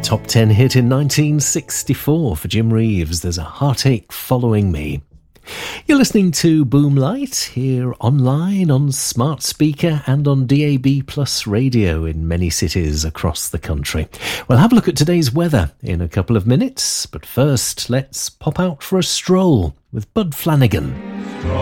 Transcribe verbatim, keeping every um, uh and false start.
top ten hit in nineteen sixty-four for Jim Reeves. There's a Heartache Following Me. You're listening to Boomlight here online on smart speaker and on D A B plus radio in many cities across the country. We'll have a look at today's weather in a couple of minutes, but first let's pop out for a stroll with Bud Flanagan.